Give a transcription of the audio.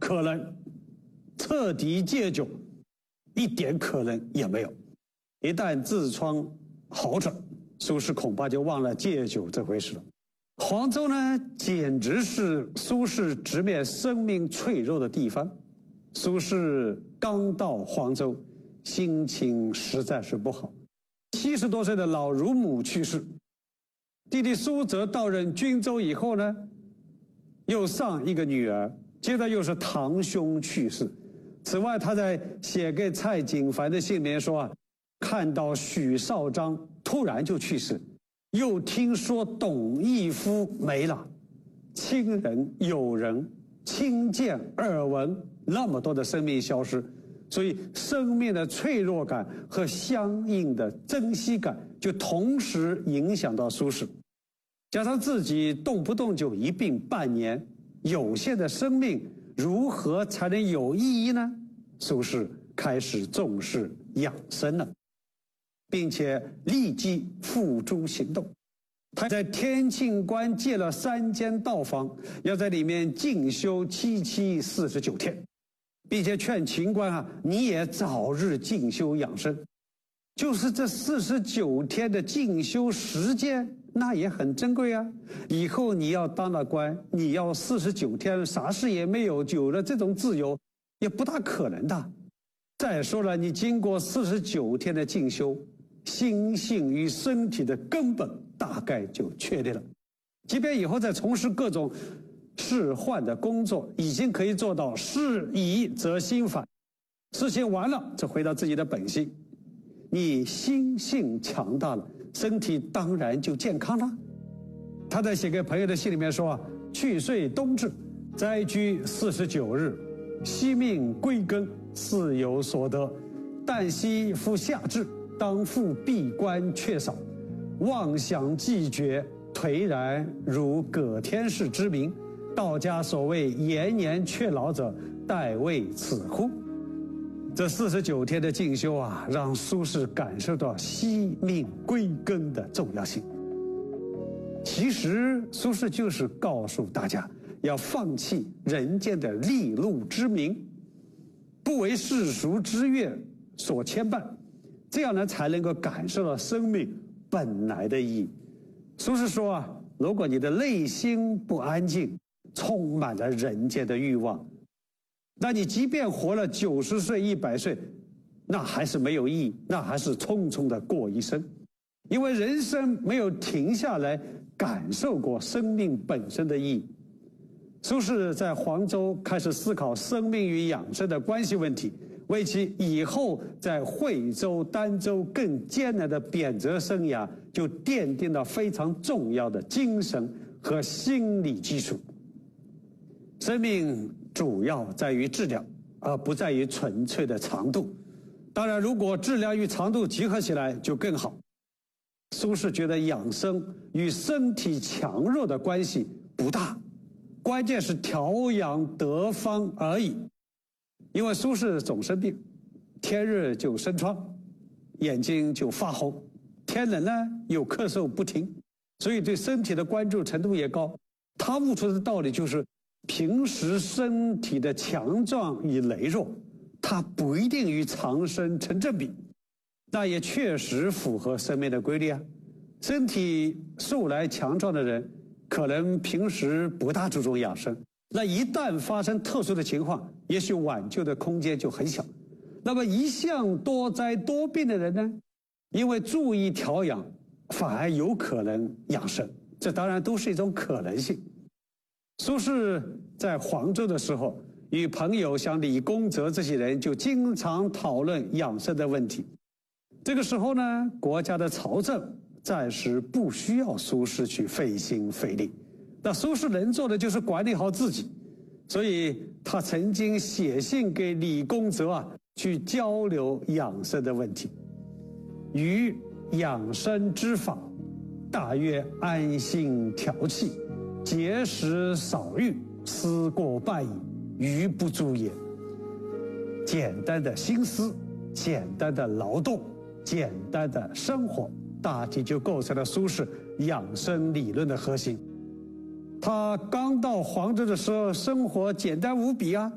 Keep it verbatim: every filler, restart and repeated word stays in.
可能，彻底戒酒，一点可能也没有。一旦痔疮好转，苏轼恐怕就忘了戒酒这回事了。黄州呢，简直是苏轼直面生命脆弱的地方。苏轼刚到黄州，心情实在是不好。七十多岁的老乳母去世，弟弟苏辙到任均州以后呢，又丧一个女儿，接着又是堂兄去世。此外，他在写给蔡景凡的信里面说啊，看到许绍章突然就去世，又听说董义夫没了，亲人、友人、亲见、耳闻，那么多的生命消失，所以生命的脆弱感和相应的珍惜感就同时影响到苏轼。加上自己动不动就一病半年，有限的生命如何才能有意义呢？苏轼开始重视养生了，并且立即付诸行动。他在天庆观建了三间道坊，要在里面静修七七四十九天，并且劝秦观啊，你也早日静修养生。就是这四十九天的静修时间，那也很珍贵啊。以后你要当了官，你要四十九天啥事也没有，有了这种自由也不大可能的。再说了，你经过四十九天的静修，心性与身体的根本大概就确立了。即便以后再从事各种仕宦的工作，已经可以做到事已则心返，事情完了就回到自己的本性。你心性强大了，身体当然就健康了。他在写给朋友的信里面说啊，去岁冬至，斋居四十九日，惜命归根，似有所得。旦夕夫夏至，当复闭关却少，妄想既绝，颓然如葛天氏之名。道家所谓延年却老者，殆为此乎？这四十九天的静修啊，让苏轼感受到惜命归根的重要性。其实苏轼就是告诉大家，要放弃人间的利禄之名，不为世俗之乐所牵绊，这样呢才能够感受到生命本来的意义。苏轼说啊，如果你的内心不安静，充满了人间的欲望，那你即便活了九十岁、一百岁，那还是没有意义，那还是匆匆的过一生。因为人生没有停下来感受过生命本身的意义。苏轼在黄州开始思考生命与养生的关系问题，为其以后在惠州、儋州更艰难的贬谪生涯就奠定了非常重要的精神和心理基础。生命主要在于质量，而不在于纯粹的长度。当然，如果质量与长度结合起来就更好。苏轼觉得养生与身体强弱的关系不大，关键是调养得方而已。因为苏轼总生病，天热就生疮，眼睛就发红，天冷呢又咳嗽不停，所以对身体的关注程度也高。他悟出的道理就是，平时身体的强壮与羸弱，它不一定与长生成正比，那也确实符合生命的规律啊。身体素来强壮的人，可能平时不大注重养生，那一旦发生特殊的情况，也许挽救的空间就很小。那么一向多灾多病的人呢，因为注意调养，反而有可能养生，这当然都是一种可能性。苏轼在黄州的时候，与朋友像李公泽这些人就经常讨论养生的问题。这个时候呢，国家的朝政暂时不需要苏轼去费心费力，那苏轼能做的就是管理好自己，所以他曾经写信给李公泽啊，去交流养生的问题。于养生之法，大约安心调气，节食少欲，思过半矣，余不足也。简单的心思，简单的劳动，简单的生活，大体就构成了苏轼养生理论的核心。他刚到黄州的时候，生活简单无比啊，